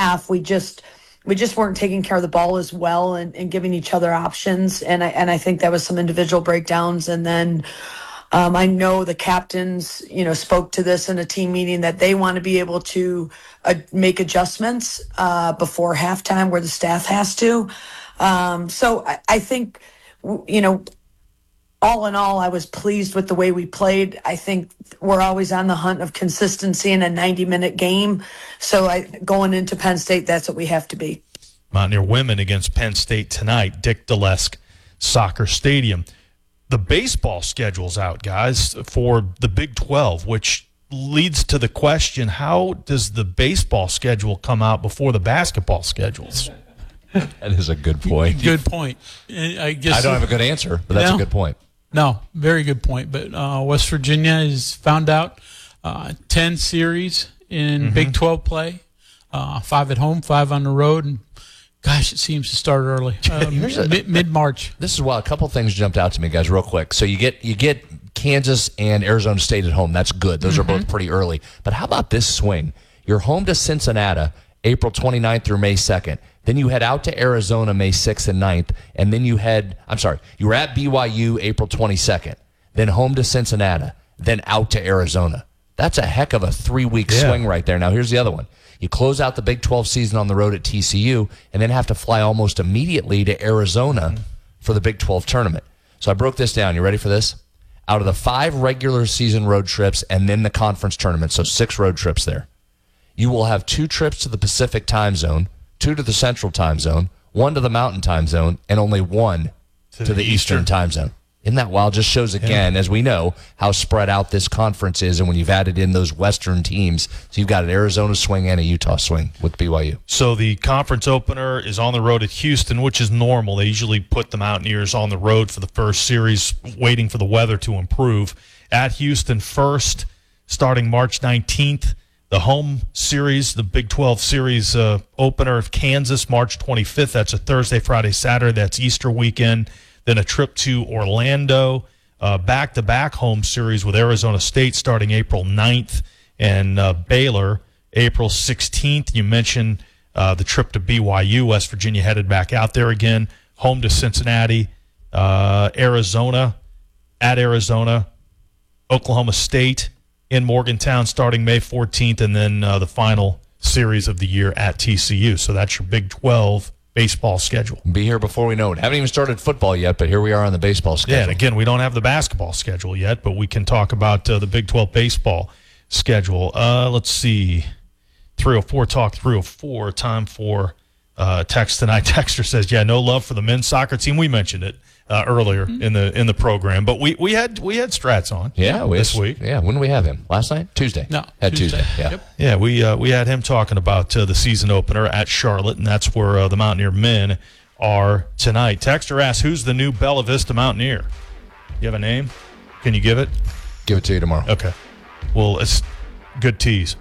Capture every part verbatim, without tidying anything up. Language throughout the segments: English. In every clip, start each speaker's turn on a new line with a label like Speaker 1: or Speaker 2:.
Speaker 1: half, we just we just weren't taking care of the ball as well and, and giving each other options. And I and I think that was some individual breakdowns. And then um, I know the captains, you know, spoke to this in a team meeting that they want to be able to uh, make adjustments uh, before halftime where the staff has to. Um, so I, I think, you know, all in all, I was pleased with the way we played. I think we're always on the hunt of consistency in a ninety-minute game. So I, going into Penn State, that's what we have to be.
Speaker 2: Mountaineer women against Penn State tonight, Dick Delesk Soccer Stadium. The baseball schedule's out, guys, for the Big twelve, which leads to the question, how does the baseball schedule come out before the basketball schedules?
Speaker 3: That is a good point.
Speaker 4: Good point. I guess
Speaker 3: I don't have a good answer, but that's
Speaker 4: no,
Speaker 3: a good point.
Speaker 4: No, very good point. But uh, West Virginia has found out uh, ten series in mm-hmm. Big twelve play, uh, five at home, five on the road, and gosh, it seems to start early, um, mid, mid-March.
Speaker 3: This is why a couple things jumped out to me, guys, real quick. So you get you get Kansas and Arizona State at home. That's good. Those mm-hmm. are both pretty early. But how about this swing? You're home to Cincinnati April twenty-ninth through May second. Then you head out to Arizona May sixth and ninth, and then you head, I'm sorry, you were at B Y U April twenty-second, then home to Cincinnati, then out to Arizona. That's a heck of a three-week yeah. swing right there. Now, here's the other one. You close out the Big twelve season on the road at T C U, and then have to fly almost immediately to Arizona mm-hmm. for the Big twelve tournament. So I broke this down. You ready for this? Out of the five regular season road trips and then the conference tournament, so six road trips there, you will have two trips to the Pacific time zone, two to the Central time zone, one to the Mountain time zone, and only one to, to the, the Eastern. Eastern time zone. Isn't that wild? Just shows again, yeah. as we know, how spread out this conference is, and when you've added in those Western teams, so you've got an Arizona swing and a Utah swing with B Y U.
Speaker 2: So the conference opener is on the road at Houston, which is normal. They usually put the Mountaineers on the road for the first series, waiting for the weather to improve. At Houston first, starting March nineteenth. The home series, the Big twelve series uh, opener of Kansas, March twenty-fifth. That's a Thursday, Friday, Saturday. That's Easter weekend. Then a trip to Orlando, uh, back-to-back home series with Arizona State starting April ninth, and uh, Baylor April sixteenth. You mentioned uh, the trip to B Y U. West Virginia headed back out there again. Home to Cincinnati, uh, Arizona, at Arizona, Oklahoma State in Morgantown starting May fourteenth, and then uh, the final series of the year at T C U. So that's your Big twelve baseball schedule.
Speaker 3: Be here before we know it. Haven't even started football yet, but here we are on the baseball schedule.
Speaker 2: Yeah, and again, we don't have the basketball schedule yet, but we can talk about uh, the Big twelve baseball schedule. Uh, let's see. three oh four Talk three oh four. Time for uh, text tonight. Texter says, yeah, no love for the men's soccer team. We mentioned it uh, earlier mm-hmm. in the in the program, but we, we had we had Strats on
Speaker 3: yeah, we
Speaker 2: this
Speaker 3: had,
Speaker 2: week.
Speaker 3: Yeah, when did we have him? Last night? Tuesday.
Speaker 4: No.
Speaker 3: Had
Speaker 4: Tuesday.
Speaker 3: Tuesday. Yeah.
Speaker 4: Yep.
Speaker 2: Yeah, we uh, we had him talking about uh, the season opener at Charlotte, and that's where uh, the Mountaineer men are tonight. Texter asks, who's the new Bella Vista Mountaineer? You have a name? Can you give it?
Speaker 3: Give it to you tomorrow.
Speaker 2: Okay. Well, it's good tease.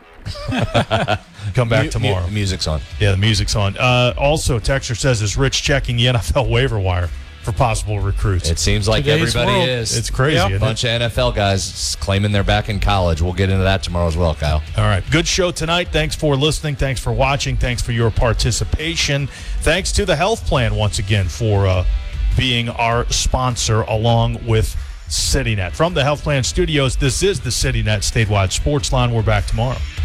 Speaker 2: Come back
Speaker 3: mu-
Speaker 2: tomorrow.
Speaker 3: Mu- music's on.
Speaker 2: Yeah, the music's on. Uh, also, Texter says, is Rich checking the N F L waiver wire for possible recruits?
Speaker 3: It seems like
Speaker 4: Today's
Speaker 3: everybody
Speaker 4: world.
Speaker 3: is.
Speaker 2: It's crazy.
Speaker 4: Yep.
Speaker 2: Isn't
Speaker 3: A bunch
Speaker 2: it?
Speaker 3: of N F L guys claiming they're back in college. We'll get into that tomorrow as well, Kyle.
Speaker 2: All right. Good show tonight. Thanks for listening. Thanks for watching. Thanks for your participation. Thanks to the Health Plan once again for uh, being our sponsor along with CityNet. From the Health Plan Studios, this is the CityNet Statewide Sports Line. We're back tomorrow.